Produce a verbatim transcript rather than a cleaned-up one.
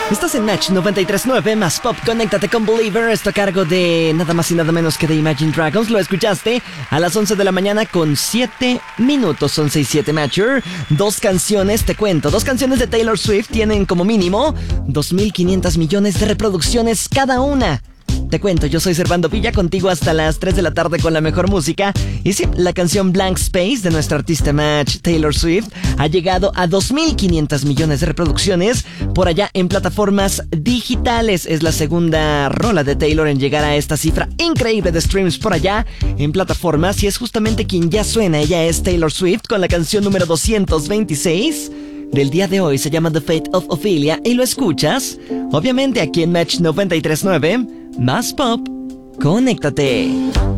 Estás en Match noventa y tres punto nueve más Pop. Conéctate con Believer. Esto a cargo de nada más y nada menos que de Imagine Dragons. Lo escuchaste a las once de la mañana con siete minutos. Son seis siete Matcher. Dos canciones, te cuento. Dos canciones de Taylor Swift tienen como mínimo dos mil quinientos millones de reproducciones cada una. Te cuento, yo soy Servando Villa, contigo hasta las tres de la tarde con la mejor música. Y sí, la canción Blank Space de nuestra artista Match, Taylor Swift, ha llegado a dos mil quinientos millones de reproducciones por allá en plataformas digitales. Es la segunda rola de Taylor en llegar a esta cifra increíble de streams por allá en plataformas. Y es justamente quien ya suena, ella es Taylor Swift con la canción número doscientos veintiséis del día de hoy. Se llama The Fate of Ophelia y lo escuchas, obviamente, aquí en Match noventa y tres punto nueve. Más Pop, conéctate.